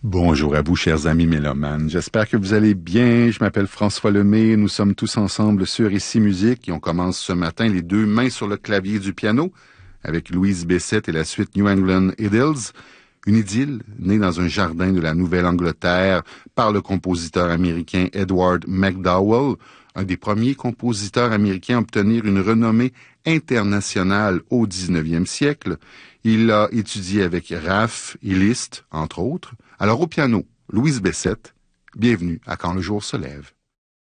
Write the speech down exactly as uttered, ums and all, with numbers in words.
Bonjour à vous, chers amis mélomanes. J'espère que vous allez bien. Je m'appelle François Lemay. Nous sommes tous ensemble sur Ici Musique et on commence ce matin les deux mains sur le clavier du piano avec Louise Bessette et la suite New England Idylls. Une idylle née dans un jardin de la Nouvelle-Angleterre par le compositeur américain Edward MacDowell, un des premiers compositeurs américains à obtenir une renommée internationale au dix-neuvième siècle. Il a étudié avec Raff et Liszt, entre autres. Alors au piano, Louise Bessette, bienvenue à Quand le jour se lève.